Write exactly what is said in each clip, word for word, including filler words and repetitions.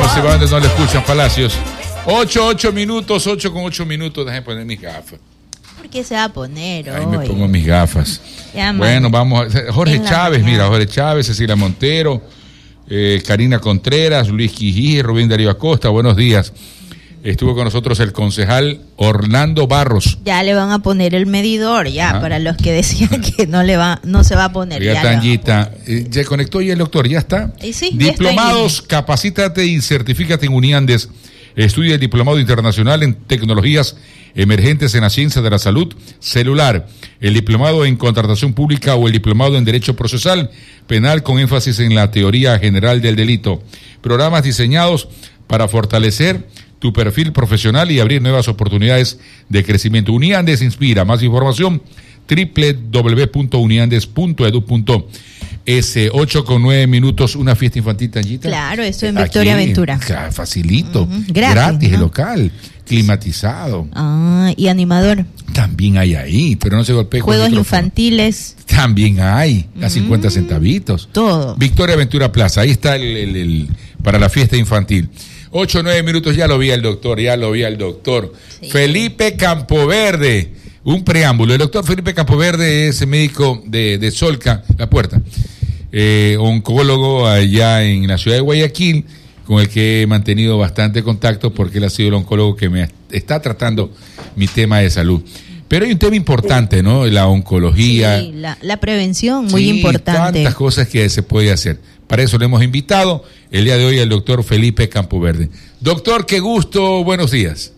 no se va donde no le escuchan, Palacios. Ocho, ocho minutos, ocho con ocho minutos. Déjame poner mis gafas. ¿Por qué se va a poner hoy? Ahí me pongo mis gafas. Ya, bueno, vamos. A, Jorge Chávez, mañana. mira, Jorge Chávez, Cecilia Montero, eh, Karina Contreras, Luis Quijí, Rubén Darío Acosta, buenos días. Estuvo con nosotros el concejal Orlando Barros. Ya le van a poner el medidor, ya, Ajá. para los que decían que no le va, no se va a poner. Ya, ya Tangita, eh, ya conectó ya el doctor, ya está. Y sí, Diplomados, capacítate y certifícate en Uniandes. Estudia el diplomado internacional en tecnologías emergentes en la ciencia de la salud celular, el diplomado en contratación pública o el diplomado en derecho procesal penal con énfasis en la teoría general del delito. Programas diseñados para fortalecer tu perfil profesional y abrir nuevas oportunidades de crecimiento. Uniandes inspira. Más información doble u doble u doble u punto uniandes punto edu punto es. Ocho con nueve minutos, una fiesta infantil, Tangita. Claro, eso en Victoria Aquí, Aventura. Claro, facilito. Uh-huh. Gratis, Gratis, ¿no? el local, climatizado. Ah, y animador. También hay ahí, pero no se golpee con el Juegos micrófono. infantiles. También hay, a Mm, cincuenta centavitos. Todo. Victoria Aventura Plaza, ahí está el, el, el para la fiesta infantil. Ocho o nueve minutos, ya lo vi al doctor, ya lo vi al doctor. Sí. Felipe Campoverde, un preámbulo. El doctor Felipe Campoverde es médico de, de Solca, La Puerta, eh, oncólogo allá en la ciudad de Guayaquil, con el que he mantenido bastante contacto porque él ha sido el oncólogo que me está tratando mi tema de salud. Pero hay un tema importante, ¿no? La oncología. Sí, la, la prevención, muy Sí, importante. tantas cosas que se puede hacer. Para eso le hemos invitado el día de hoy al doctor Felipe Campoverde. Doctor, qué gusto, buenos días.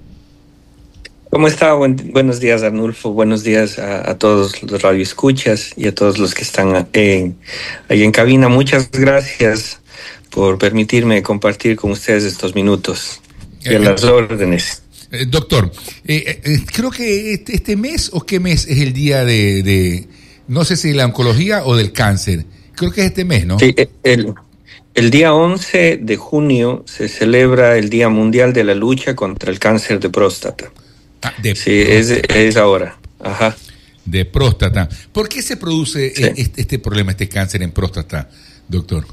¿Cómo está? Buen, buenos días, Arnulfo. Buenos días a, a todos los radioescuchas y a todos los que están en, ahí en cabina. Muchas gracias por permitirme compartir con ustedes estos minutos. Y a Eh, las órdenes. Eh, doctor, eh, eh, creo que este, este mes o qué mes es el día de, de, no sé si de la oncología o del cáncer. Creo que es este mes, ¿no? Sí, el, el día once de junio se celebra el Día Mundial de la Lucha contra el Cáncer de Próstata. Ah, de Sí, es, es ahora. Ajá. De próstata. ¿Por qué se produce Sí. eh, este, este problema, este cáncer en próstata, doctor?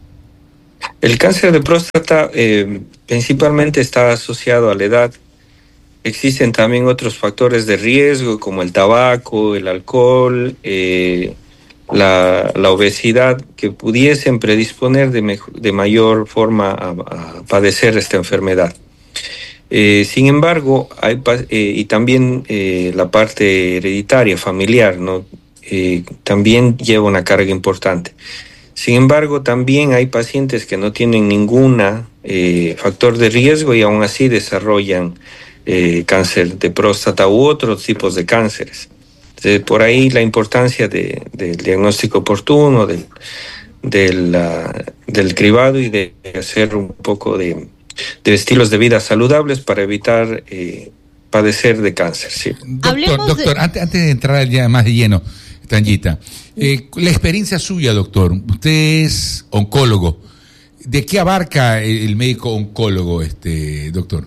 El cáncer de próstata eh, principalmente está asociado a la edad. Existen también otros factores de riesgo como el tabaco, el alcohol, eh, la, la obesidad, que pudiesen predisponer de, mejor, de mayor forma a, a padecer esta enfermedad. Eh, sin embargo, hay, eh, y también eh, la parte hereditaria, familiar, ¿no? Eh, también lleva una carga importante. Sin embargo, también hay pacientes que no tienen ningún eh, factor de riesgo y aún así desarrollan eh, cáncer de próstata u otros tipos de cánceres. Entonces, por ahí la importancia de, del diagnóstico oportuno, del, del, uh, del cribado y de hacer un poco de, de estilos de vida saludables para evitar eh, padecer de cáncer. Sí. Doctor, doctor de... antes, antes de entrar ya más de lleno, Tangita, eh, la experiencia suya, doctor, usted es oncólogo. ¿De qué abarca el, el médico oncólogo, este doctor?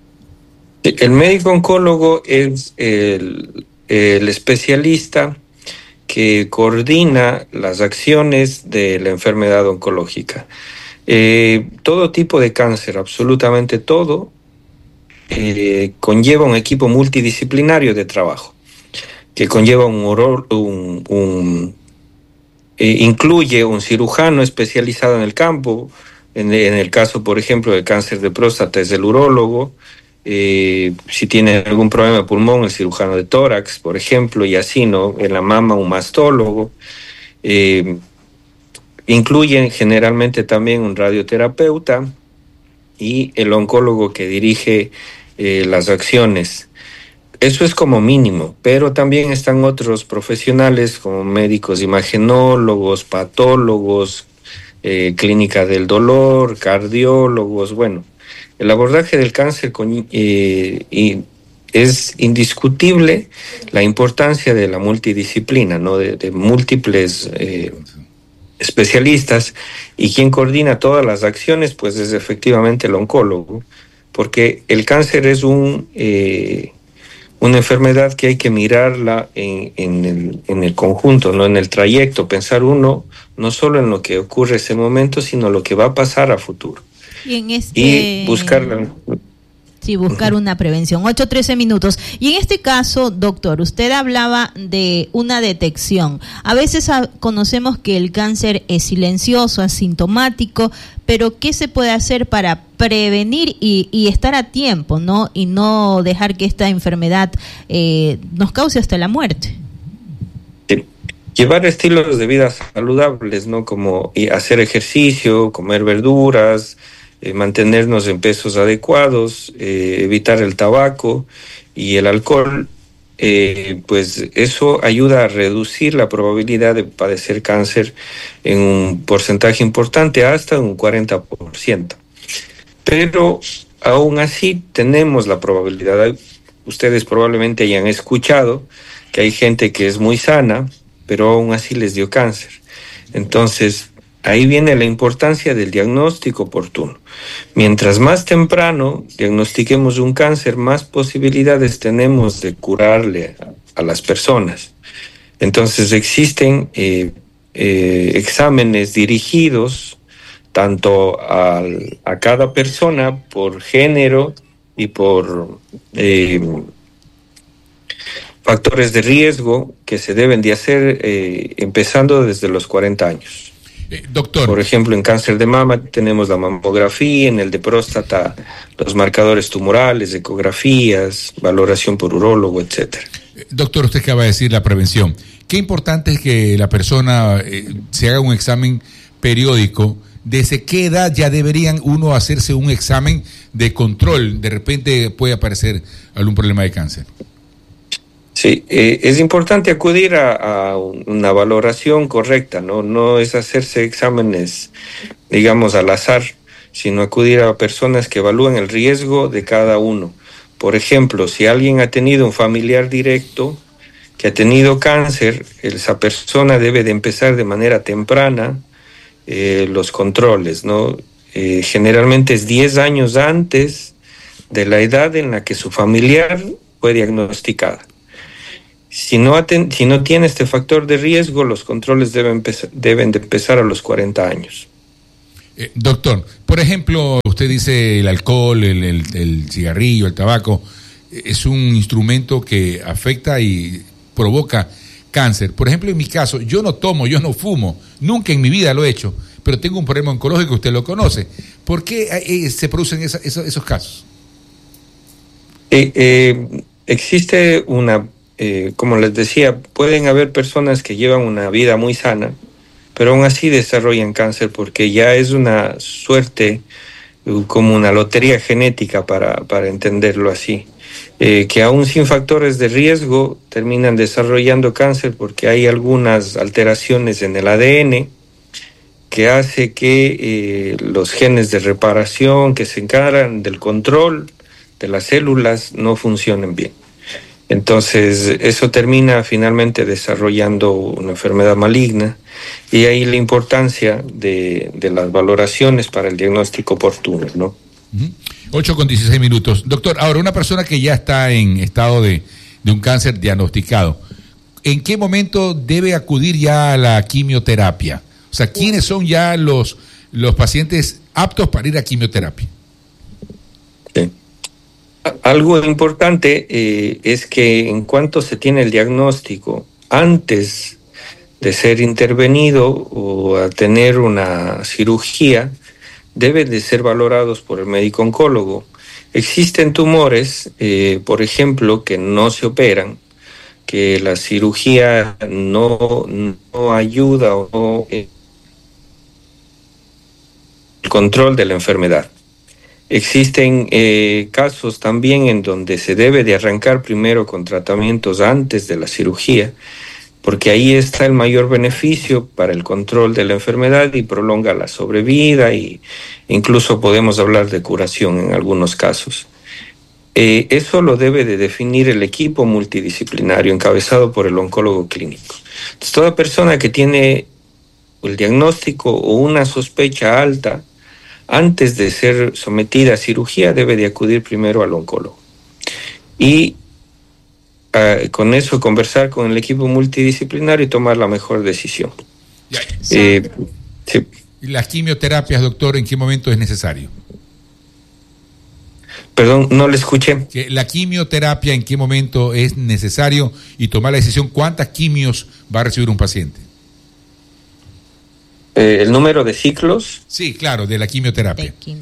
El médico oncólogo es el, el especialista que coordina las acciones de la enfermedad oncológica. Eh, todo tipo de cáncer, absolutamente todo, eh, conlleva un equipo multidisciplinario de trabajo, que conlleva un, oro, un, un eh, incluye un cirujano especializado en el campo. En, en el caso, por ejemplo, del cáncer de próstata es el urólogo. Eh, si tiene algún problema de pulmón, el cirujano de tórax, por ejemplo, y así, ¿no? En la mama, un mastólogo. Eh, incluyen generalmente también un radioterapeuta y el oncólogo que dirige eh, las acciones. Eso es como mínimo, pero también están otros profesionales como médicos imagenólogos, patólogos, eh, clínica del dolor, cardiólogos. Bueno, el abordaje del cáncer con, eh, y es indiscutible la importancia de la multidisciplina, ¿no? de, de múltiples eh, especialistas, y quien coordina todas las acciones pues es efectivamente el oncólogo, porque el cáncer es un... Eh, una enfermedad que hay que mirarla en, en, el, en el conjunto, no en el trayecto, pensar uno no solo en lo que ocurre en ese momento, sino lo que va a pasar a futuro. Y, en este... y buscar... Sí, buscar una prevención. ocho trece minutos. Y en este caso, doctor, usted hablaba de una detección. A veces a, conocemos que el cáncer es silencioso, asintomático, pero ¿qué se puede hacer para prevenir y, y estar a tiempo, ¿no? Y no dejar que esta enfermedad eh, nos cause hasta la muerte. Sí. Llevar estilos de vida saludables, ¿no? Como hacer ejercicio, comer verduras, Eh, mantenernos en pesos adecuados, eh, evitar el tabaco y el alcohol, eh, pues eso ayuda a reducir la probabilidad de padecer cáncer en un porcentaje importante, hasta un cuarenta por ciento. Pero aún así tenemos la probabilidad, ustedes probablemente hayan escuchado que hay gente que es muy sana, pero aún así les dio cáncer. Entonces, ahí viene la importancia del diagnóstico oportuno. Mientras más temprano diagnostiquemos un cáncer, más posibilidades tenemos de curarle a, a las personas. Entonces existen eh, eh, exámenes dirigidos tanto al, a cada persona por género y por eh, factores de riesgo que se deben de hacer eh, empezando desde los cuarenta años. Eh, doctor. Por ejemplo, en cáncer de mama tenemos la mamografía, en el de próstata los marcadores tumorales, ecografías, valoración por urólogo, etcétera. Eh, doctor, usted acaba de decir la prevención. Qué importante es que la persona eh, se haga un examen periódico. ¿Desde qué edad ya deberían uno hacerse un examen de control? De repente puede aparecer algún problema de cáncer. Sí, eh, es importante acudir a, a una valoración correcta, ¿no? No es hacerse exámenes, digamos, al azar, sino acudir a personas que evalúen el riesgo de cada uno. Por ejemplo, si alguien ha tenido un familiar directo que ha tenido cáncer, esa persona debe de empezar de manera temprana eh, los controles, ¿no? Eh, generalmente es diez años antes de la edad en la que su familiar fue diagnosticado. Si no, aten- si no tiene este factor de riesgo, los controles deben, empezar, deben de empezar a los cuarenta años. Eh, doctor, por ejemplo, usted dice el alcohol, el, el, el cigarrillo, el tabaco, es un instrumento que afecta y provoca cáncer. Por ejemplo, en mi caso, yo no tomo, yo no fumo, nunca en mi vida lo he hecho, pero tengo un problema oncológico, usted lo conoce. ¿Por qué eh, se producen esa, esa, esos casos? Eh, eh, existe una... Eh, como les decía, pueden haber personas que llevan una vida muy sana, pero aún así desarrollan cáncer porque ya es una suerte, como una lotería genética para, para entenderlo así, eh, que aún sin factores de riesgo terminan desarrollando cáncer porque hay algunas alteraciones en el A D N que hace que eh, los genes de reparación que se encargan del control de las células no funcionen bien. Entonces, eso termina finalmente desarrollando una enfermedad maligna y ahí la importancia de, de las valoraciones para el diagnóstico oportuno, ¿no? Uh-huh. ocho con dieciséis minutos. Doctor, ahora, una persona que ya está en estado de, de un cáncer diagnosticado, ¿en qué momento debe acudir ya a la quimioterapia? O sea, ¿quiénes son ya los, los pacientes aptos para ir a quimioterapia? Sí. Algo importante eh, es que en cuanto se tiene el diagnóstico, antes de ser intervenido o a tener una cirugía, deben de ser valorados por el médico oncólogo. Existen tumores, eh, por ejemplo, que no se operan, que la cirugía no, no ayuda o no, eh, el control de la enfermedad. Existen eh, casos también en donde se debe de arrancar primero con tratamientos antes de la cirugía, porque ahí está el mayor beneficio para el control de la enfermedad y prolonga la sobrevida e incluso podemos hablar de curación en algunos casos. Eh, eso lo debe de definir el equipo multidisciplinario encabezado por el oncólogo clínico. Entonces, toda persona que tiene el diagnóstico o una sospecha alta, antes de ser sometida a cirugía, debe de acudir primero al oncólogo. Y uh, con eso conversar con el equipo multidisciplinario y tomar la mejor decisión. Ya. Eh, sí. Las quimioterapias, doctor, ¿en qué momento es necesario? Perdón, no le escuché. Que la quimioterapia, ¿en qué momento es necesario? Y tomar la decisión, ¿cuántas quimios va a recibir un paciente? Eh, ¿El número de ciclos? Sí, claro, de la quimioterapia. Sí.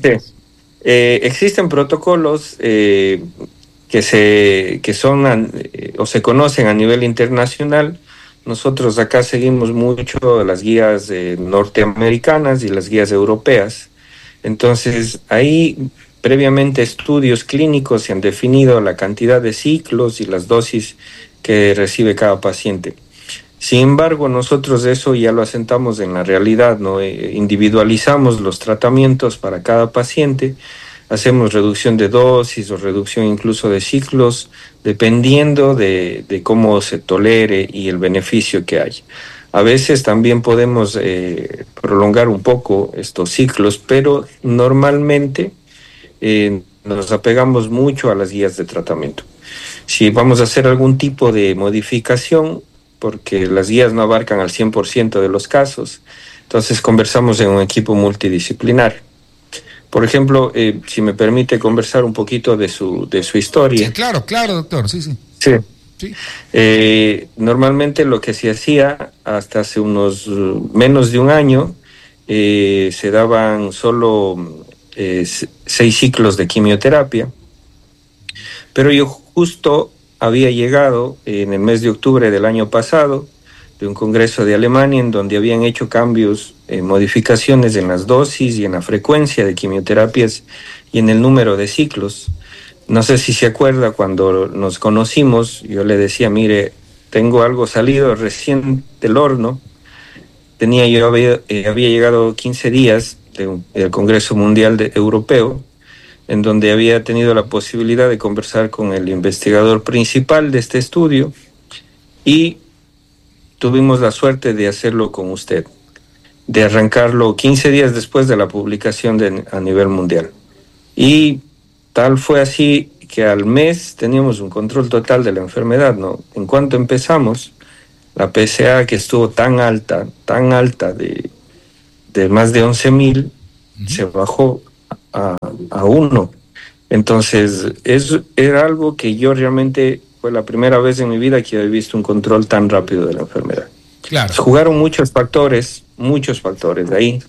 Eh, existen protocolos eh, que, se, que son eh, o se conocen a nivel internacional. Nosotros acá seguimos mucho las guías eh, norteamericanas y las guías europeas. Entonces, ahí previamente estudios clínicos se han definido la cantidad de ciclos y las dosis que recibe cada paciente. Sin embargo, nosotros eso ya lo asentamos en la realidad, ¿no? Eh, individualizamos los tratamientos para cada paciente, hacemos reducción de dosis o reducción incluso de ciclos, dependiendo de, de cómo se tolere y el beneficio que hay. A veces también podemos eh, prolongar un poco estos ciclos, pero normalmente eh, nos apegamos mucho a las guías de tratamiento. Si vamos a hacer algún tipo de modificación, porque las guías no abarcan al cien por ciento de los casos, entonces conversamos en un equipo multidisciplinar. Por ejemplo, eh, si me permite conversar un poquito de su, de su historia. Sí, claro, claro, doctor, sí, sí. Sí. sí. Eh, normalmente lo que se hacía hasta hace unos menos de un año, eh, se daban solo eh, seis ciclos de quimioterapia, pero yo justo había llegado en el mes de octubre del año pasado de un congreso de Alemania en donde habían hecho cambios, eh, modificaciones en las dosis y en la frecuencia de quimioterapias y en el número de ciclos. No sé si se acuerda, cuando nos conocimos, yo le decía, mire, tengo algo salido recién del horno. Tenía yo había, eh, había llegado quince días de un, del Congreso Mundial de, Europeo, en donde había tenido la posibilidad de conversar con el investigador principal de este estudio y tuvimos la suerte de hacerlo con usted, de arrancarlo quince días después de la publicación de, a nivel mundial. Y tal fue así que al mes teníamos un control total de la enfermedad, ¿no? En cuanto empezamos, la P S A, que estuvo tan alta, tan alta, de, de más de once mil, uh-huh. se bajó a, a uno. Entonces, eso era algo que yo realmente, fue la primera vez en mi vida que he visto un control tan rápido de la enfermedad. Claro. Jugaron muchos factores, muchos factores de ahí,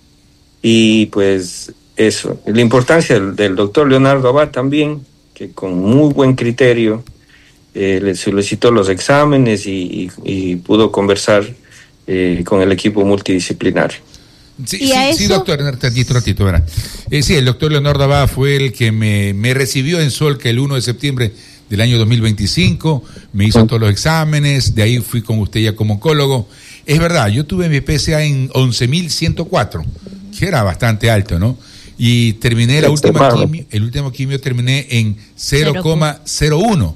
y pues eso, la importancia del, del doctor Leonardo Abad también, que con muy buen criterio eh, le solicitó los exámenes y, y, y pudo conversar eh, con el equipo multidisciplinario. Sí, sí, sí, doctor, ratito, ratito, verá. Eh, sí, el doctor Leonardo Abad fue el que me, me recibió en Solca el uno de septiembre del año dos mil veinticinco, me hizo todos los exámenes, de ahí fui con usted ya como oncólogo. Es verdad, yo tuve mi P S A en once mil ciento cuatro, que era bastante alto, ¿no? Y terminé la última quimio, el último quimio terminé en cero coma cero uno.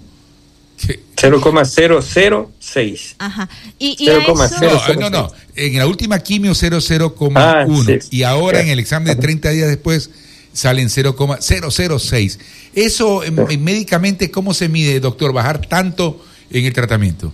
cero coma cero cero seis. Ajá. Y, y cero coma cero cero no, no, no, en la última quimio cero coma uno ah, sí. Y ahora sí. En el examen de treinta días después salen cero coma cero cero seis. Eso sí. en, médicamente, ¿cómo se mide, doctor, bajar tanto en el tratamiento?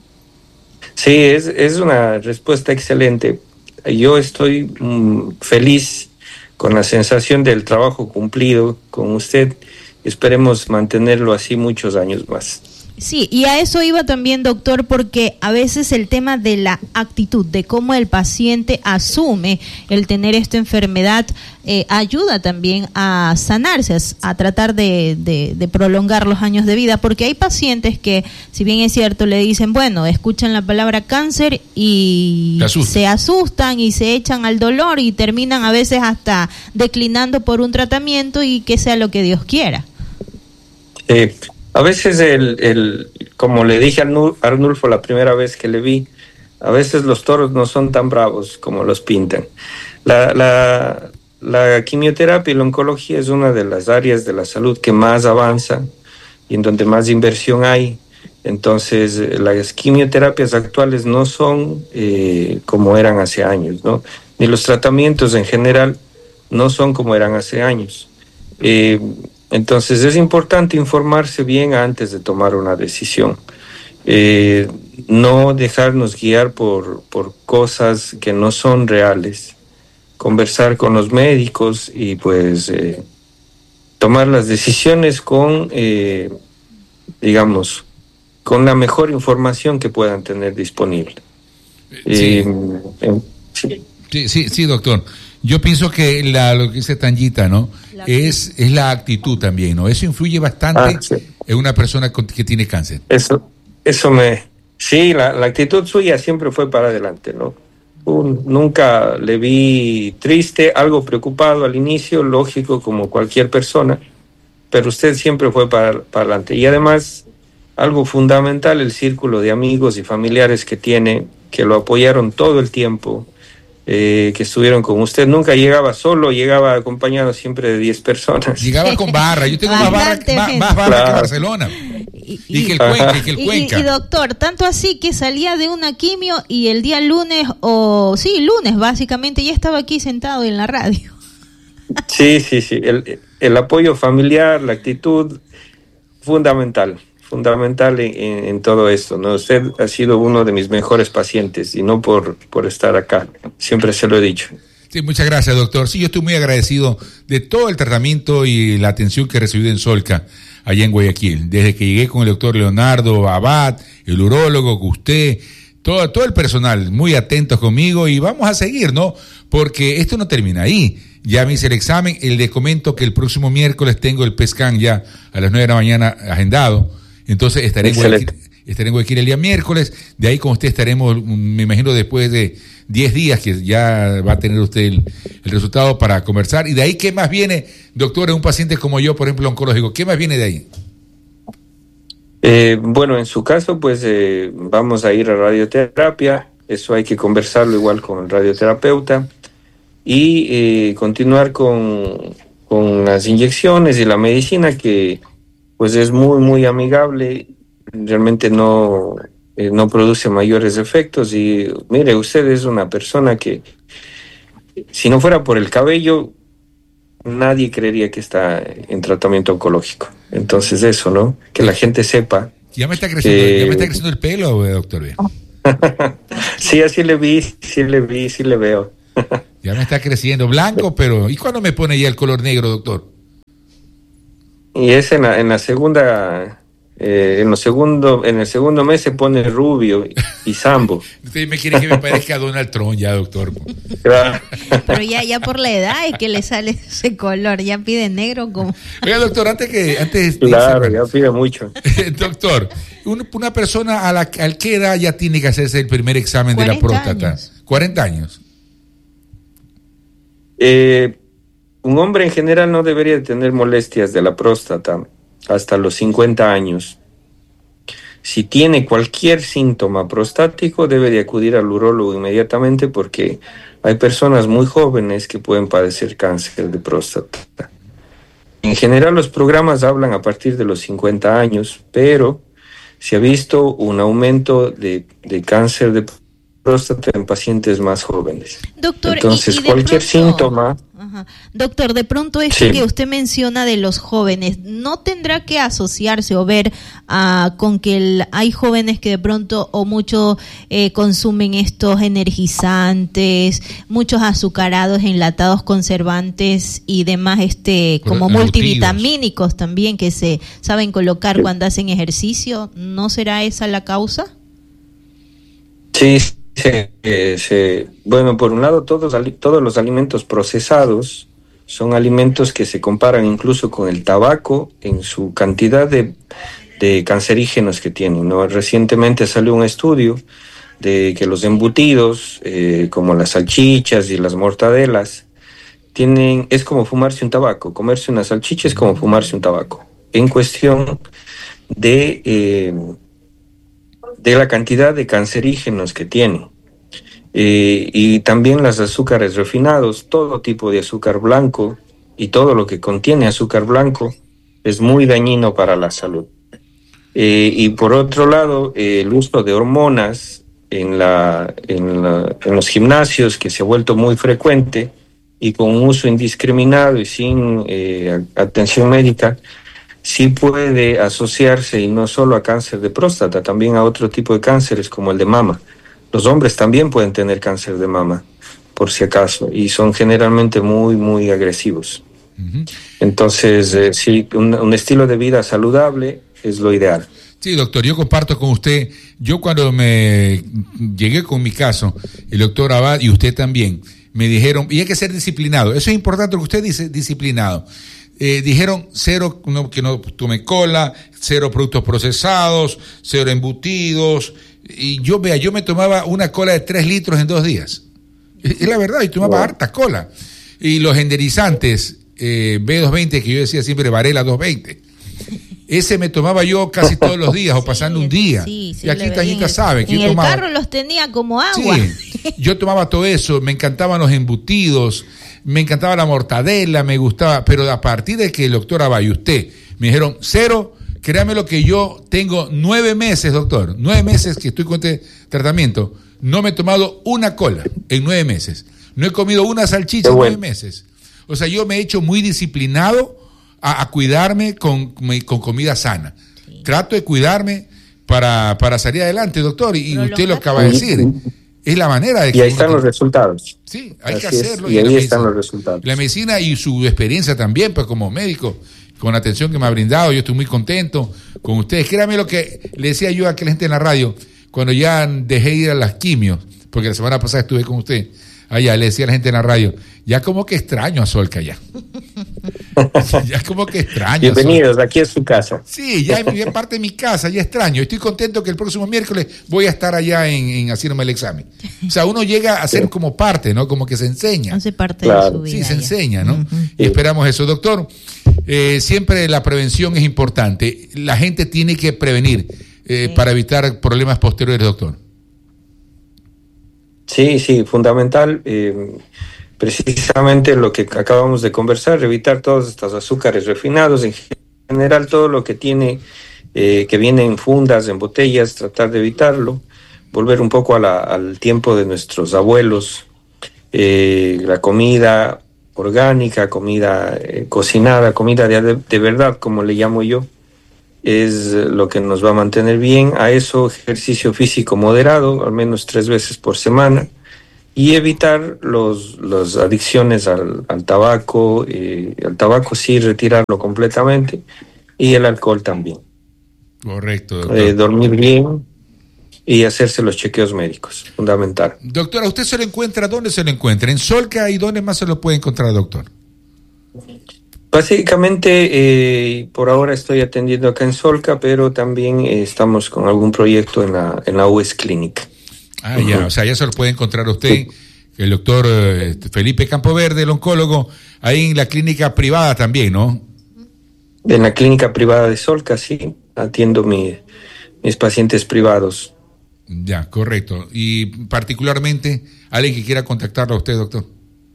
Sí, es, es una respuesta excelente. Yo estoy mm, feliz con la sensación del trabajo cumplido con usted. Esperemos mantenerlo así muchos años más. Sí, y a eso iba también, doctor, porque a veces el tema de la actitud, de cómo el paciente asume el tener esta enfermedad, eh, ayuda también a sanarse, a, a tratar de, de, de prolongar los años de vida, porque hay pacientes que, si bien es cierto, le dicen, bueno, escuchan la palabra cáncer y se asustan y se echan al dolor y terminan a veces hasta declinando por un tratamiento y que sea lo que Dios quiera. Eh. A veces, el, el, como le dije a Arnulfo la primera vez que le vi, a veces los toros no son tan bravos como los pintan. La, la, la quimioterapia y la oncología es una de las áreas de la salud que más avanza y en donde más inversión hay. Entonces, las quimioterapias actuales no son eh, como eran hace años, ¿no? Ni los tratamientos en general no son como eran hace años. Eh, Entonces es importante informarse bien antes de tomar una decisión. Eh, no dejarnos guiar por, por cosas que no son reales. conversar con los médicos y pues eh, tomar las decisiones con, eh, digamos, con la mejor información que puedan tener disponible. Sí. Eh, eh, sí. Sí, sí, sí, doctor. Yo pienso que la, lo que dice Tangita, ¿no? Es, es la actitud también, ¿no? Eso influye bastante Ah, sí. en una persona con, que tiene cáncer. Eso, eso me... Sí, la, la actitud suya siempre fue para adelante, ¿no? Un, nunca le vi triste, algo preocupado al inicio, lógico, como cualquier persona, pero usted siempre fue para, para adelante. Y además, algo fundamental, el círculo de amigos y familiares que tiene, que lo apoyaron todo el tiempo, eh, que estuvieron con usted. Nunca llegaba solo, llegaba acompañado siempre de diez personas. Llegaba con barra, yo tengo más barra, más, más barra Claro. que Barcelona. Y, Y, y- que el Cuenca, y que el y- Cuenca. y, doctor, tanto así que salía de una quimio y el día lunes, o sí, lunes básicamente, ya estaba aquí sentado en la radio. Sí, sí, sí. El, el apoyo familiar, la actitud, fundamental, fundamental en, en, en todo esto, ¿no? Usted ha sido uno de mis mejores pacientes y no por, por estar acá, siempre se lo he dicho. Sí, muchas gracias, doctor. Sí, yo estoy muy agradecido de todo el tratamiento y la atención que he recibido en Solca, allá en Guayaquil. Desde que llegué con el doctor Leonardo Abad, el urólogo, usted, todo, todo el personal, muy atentos conmigo, y vamos a seguir, ¿no? Porque esto no termina ahí. Ya me hice el examen, el le comento que el próximo miércoles tengo el P E S C A N ya a las nueve de la mañana agendado. Entonces estaré en Guayaquil, estaré en Guayaquil el día miércoles. De ahí con usted estaremos, me imagino, después de diez días que ya va a tener usted el, el resultado para conversar. Y de ahí, ¿qué más viene, doctor, en un paciente como yo, por ejemplo, oncológico? ¿Qué más viene de ahí? Eh, bueno, en su caso, pues eh, vamos a ir a radioterapia. Eso hay que conversarlo igual con el radioterapeuta. Y eh, continuar con, con las inyecciones y la medicina, que pues es muy, muy amigable. Realmente no... Eh, no produce mayores efectos. Y mire, usted es una persona que, si no fuera por el cabello, nadie creería que está en tratamiento oncológico. Entonces eso, ¿no? Que la gente sepa. Ya me está creciendo, que... ya me está creciendo el pelo, doctor. Sí, así le vi, sí le vi, sí le veo. Ya me está creciendo blanco, pero ¿y cuándo me pone ya el color negro, doctor? Y es en la, en la segunda... Eh, en, lo segundo, en el segundo mes se pone rubio y, y sambo. Usted me quiere que me parezca a Donald Trump ya, doctor. Claro. Pero ya, ya por la edad es que le sale ese color, ya pide negro como... Oiga, doctor, antes que... Antes Claro, ya pide mucho. Doctor, una, una persona a la al qué edad ya tiene que hacerse el primer examen de la próstata. Años. cuarenta años. Eh, un hombre en general no debería tener molestias de la próstata hasta los cincuenta años. Si tiene cualquier síntoma prostático, debe de acudir al urólogo inmediatamente, porque hay personas muy jóvenes que pueden padecer cáncer de próstata. En general, los programas hablan a partir de los cincuenta años, pero se ha visto un aumento de, de cáncer de próstata en pacientes más jóvenes. Doctor, entonces y, y de cualquier pronto, síntoma... Ajá. Doctor, de pronto esto Sí. que usted menciona de los jóvenes, ¿no tendrá que asociarse o ver uh, con que el, hay jóvenes que de pronto o mucho eh, consumen estos energizantes, muchos azucarados, enlatados, conservantes y demás, este como Embutidos. multivitamínicos también que se saben colocar cuando hacen ejercicio? ¿No será esa la causa? Sí, se, eh, se, bueno, por un lado, todos, todos los alimentos procesados son alimentos que se comparan incluso con el tabaco en su cantidad de, de cancerígenos que tienen, ¿no? Recientemente salió un estudio de que los embutidos, eh, como las salchichas y las mortadelas, tienen, es como fumarse un tabaco. Comerse una salchicha es como fumarse un tabaco, en cuestión de... Eh, de la cantidad de cancerígenos que tiene. Eh, y también los azúcares refinados, todo tipo de azúcar blanco y todo lo que contiene azúcar blanco es muy dañino para la salud. Eh, y por otro lado, eh, el uso de hormonas en, la, en, la, en los gimnasios, que se ha vuelto muy frecuente, y con un uso indiscriminado y sin eh, atención médica, sí puede asociarse, y no solo a cáncer de próstata, también a otro tipo de cánceres como el de mama. Los hombres también pueden tener cáncer de mama. por si acaso, y son generalmente muy, muy agresivos. Uh-huh. Entonces, eh, sí, un, un estilo de vida saludable es lo ideal. Sí, doctor, yo comparto con usted. Yo cuando me llegué con mi caso, el doctor Abad y usted también, me dijeron, y hay que ser disciplinado. Eso es importante lo que usted dice, disciplinado. Eh, dijeron cero, no, que no tome cola, cero productos procesados, cero embutidos. Y yo, vea, yo me tomaba una cola de tres litros en dos días. Es, es la verdad, y tomaba wow. harta cola. Y los enderizantes eh, B doscientos veinte, que yo decía siempre Varela doscientos veinte. Ese me tomaba yo casi todos los días, o pasando sí, un día. Sí, sí, y aquí Tañita sabe. Que en yo el tomaba, carro los tenía como agua. Sí, yo tomaba todo eso, me encantaban los embutidos, me encantaba la mortadela, me gustaba, pero a partir de que el doctor Abad y usted me dijeron cero, créame lo que yo tengo nueve meses, doctor, nueve meses que estoy con este tratamiento, no me he tomado una cola en nueve meses, no he comido una salchicha en nueve meses. O sea, yo me he hecho muy disciplinado A, a cuidarme con, con comida sana. Sí. Trato de cuidarme para, para salir adelante, doctor, y, y usted lo acaba de decir. Es la manera de que... Y ahí están los resultados. Sí, hay Así que hacerlo. Es. Y, y ahí medicina, están los resultados. La medicina y su experiencia también, pues como médico, con la atención que me ha brindado, yo estoy muy contento con ustedes. Créame lo que le decía yo a aquella gente en la radio, cuando ya dejé de ir a las quimios, porque la semana pasada estuve con usted, allá le decía a la gente en la radio, ya como que extraño a Solca ya. Ya como que extraño. Bienvenidos, aquí es su casa. Sí, ya es parte de mi casa, ya extraño. Estoy contento que el próximo miércoles voy a estar allá en, en haciéndome el examen. O sea, uno llega a ser sí. como parte, ¿no? Como que se enseña. Hace parte claro. de su vida. Sí, se ya. enseña, ¿no? Uh-huh. Y esperamos eso. Doctor, eh, siempre la prevención es importante. La gente tiene que prevenir eh, sí. para evitar problemas posteriores, doctor. Sí, sí, fundamental. Eh, precisamente lo que acabamos de conversar, evitar todos estos azúcares refinados, en general todo lo que tiene, eh, que viene en fundas, en botellas, tratar de evitarlo, volver un poco a la, al tiempo de nuestros abuelos, eh, la comida orgánica, comida eh, cocinada, comida de, de verdad, como le llamo yo, es lo que nos va a mantener bien. A eso, ejercicio físico moderado, al menos tres veces por semana, y evitar los las adicciones al, al tabaco, eh, al tabaco sí retirarlo completamente, y el alcohol también. Correcto, doctor. Eh, dormir bien y hacerse los chequeos médicos, fundamental. Doctora, ¿usted se lo encuentra? ¿Dónde se lo encuentra? ¿En Solca? ¿Y dónde más se lo puede encontrar, doctor? Básicamente, eh, por ahora estoy atendiendo acá en Solca, pero también eh, estamos con algún proyecto en la, en la U E S Clinic. Ah, uh-huh. ya, o sea, ya se lo puede encontrar usted, el doctor eh, Felipe Campoverde, el oncólogo, ahí en la clínica privada también, ¿no? En la clínica privada de Solca, sí, atiendo mi, mis pacientes privados. Ya, correcto. Y particularmente, alguien que quiera contactarlo a usted, doctor.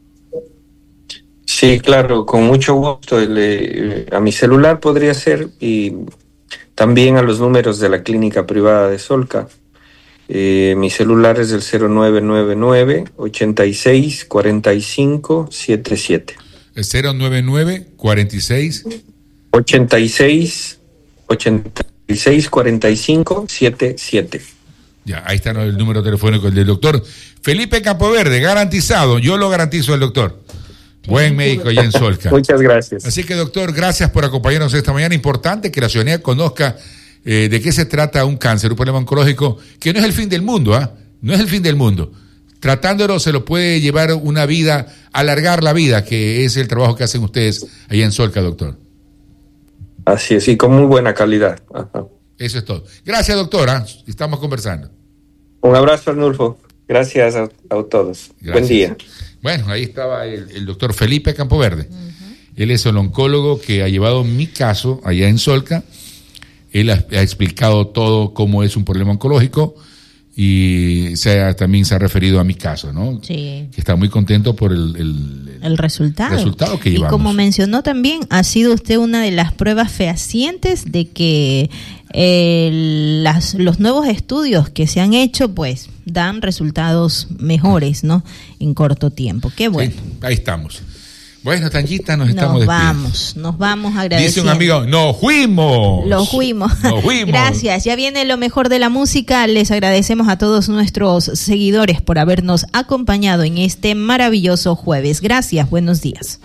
Sí, claro, con mucho gusto. Le, a mi celular podría ser, y también a los números de la clínica privada de Solca. Eh, mi celular es el cero nueve nueve nueve, ochenta y seis, cuarenta y cinco, setenta y siete. El cero nueve nueve, cuarenta y seis. ochenta y seis, ochenta y seis, cuarenta y cinco, setenta y siete. Ya, ahí está el número telefónico del doctor Felipe Campoverde, garantizado. Yo lo garantizo al doctor. Buen médico allá en Solca. Muchas gracias. Así que, doctor, gracias por acompañarnos esta mañana. Importante que la ciudadanía conozca eh, de qué se trata un cáncer, un problema oncológico, que no es el fin del mundo, ¿ah? ¿eh? No es el fin del mundo. Tratándolo se lo puede llevar una vida, alargar la vida, que es el trabajo que hacen ustedes allá en Solca, doctor. Así es, y con muy buena calidad. Ajá. Eso es todo. Gracias, doctora. Estamos conversando. Un abrazo, Arnulfo. Gracias a, a todos. Gracias. Buen día. Bueno, ahí estaba el, el doctor Felipe Campoverde. Uh-huh. Él es el oncólogo que ha llevado mi caso allá en Solca. Él ha, ha explicado todo cómo es un problema oncológico y se ha, también se ha referido a mi caso, ¿no? Sí. Que está muy contento por el, el, el resultado. resultado que llevamos. Y como mencionó también, ha sido usted una de las pruebas fehacientes de que eh, las, los nuevos estudios que se han hecho, pues, dan resultados mejores, ¿no? En corto tiempo. Qué bueno. Sí, ahí estamos. Bueno, Tanguita, nos Nos estamos despidiendo. vamos, nos vamos agradeciendo. Dice un amigo, ¡nos fuimos! Lo fuimos. Nos fuimos. Gracias. Ya viene lo mejor de la música. Les agradecemos a todos nuestros seguidores por habernos acompañado en este maravilloso jueves. Gracias. Buenos días.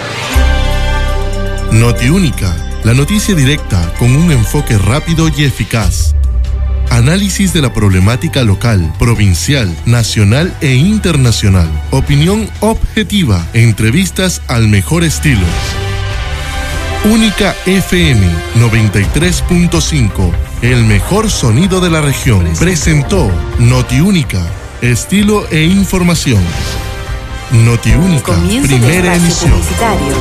Notiúnica, la noticia directa con un enfoque rápido y eficaz. Análisis de la problemática local, provincial, nacional e internacional. Opinión objetiva. Entrevistas al mejor estilo. Única F M noventa y tres punto cinco. El mejor sonido de la región. Presentó Notiúnica. Estilo e información. Notiúnica. Primera emisión.